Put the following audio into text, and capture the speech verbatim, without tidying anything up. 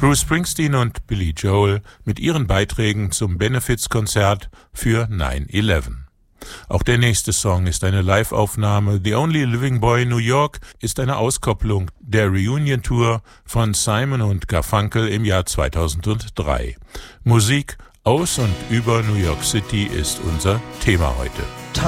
Bruce Springsteen und Billy Joel mit ihren Beiträgen zum Benefizkonzert für nine eleven. Auch der nächste Song ist eine Live-Aufnahme. The Only Living Boy New York ist eine Auskopplung der Reunion-Tour von Simon und Garfunkel im Jahr zweitausenddrei. Musik aus und über New York City ist unser Thema heute.